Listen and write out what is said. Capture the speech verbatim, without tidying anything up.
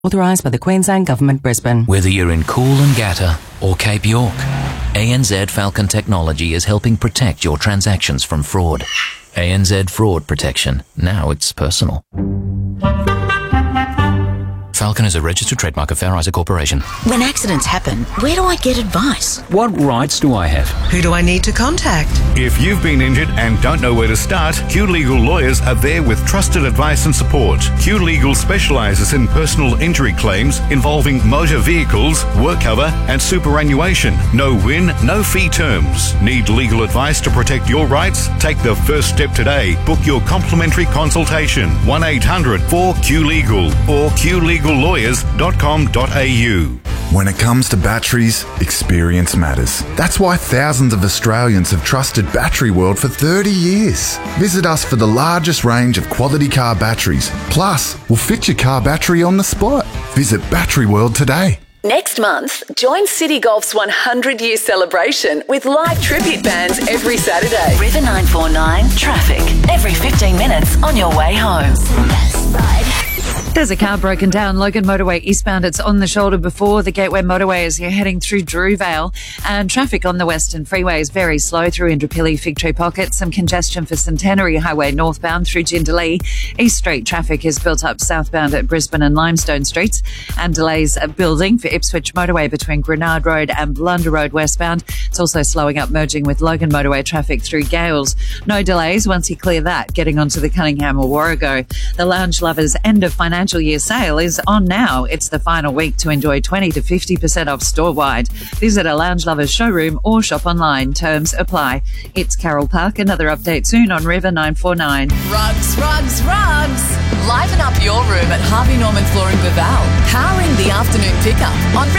Authorised by the Queensland Government, Brisbane. Whether you're in Coolangatta or Cape York, A N Z Falcon Technology is helping protect your transactions from fraud. A N Z Fraud Protection. Now it's personal. Falcon is a registered trademark of Fair Isaac Corporation. When accidents happen, where do I get advice? What rights do I have? Who do I need to contact? If you've been injured and don't know where to start, Q Legal lawyers are there with trusted advice and support. Q Legal specialises in personal injury claims involving motor vehicles, work cover and superannuation. No win, no fee terms. Need legal advice to protect your rights? Take the first step today. Book your complimentary consultation. one eight hundred four Q Legal or q legal lawyers dot com dot a u. When it comes to batteries, experience matters. That's why thousands of Australians have trusted Battery World for thirty years. Visit us for the largest range of quality car batteries. Plus, we'll fit your car battery on the spot. Visit Battery World today. Next month, join City Golf's one hundred year celebration with live tribute bands every Saturday. River nine four nine traffic. Every fifteen minutes on your way home. There's a car broken down Logan Motorway eastbound. It's on the shoulder before the Gateway Motorway as you're heading through Drewvale. And traffic on the Western Freeway is very slow through Indooroopilly, Fig Tree Pocket. Some congestion for Centenary Highway northbound through Jindalee. East Street traffic is built up southbound at Brisbane and Limestone Streets. And delays are building for Ipswich Motorway between Grenard Road and Blunder Road westbound. It's also slowing up, merging with Logan Motorway traffic through Gales. No delays once you clear that, getting onto the Cunningham or Warrego. The Lounge Lovers end of financial year sale is on now. It's the final week to enjoy twenty to fifty percent off store-wide. Visit a Lounge Lovers showroom or shop online. Terms apply. It's Carol Park. Another update soon on River nine four nine. Rugs, rugs, rugs. Liven up your room at Harvey Norman Flooring Baval. Powering the afternoon pickup on River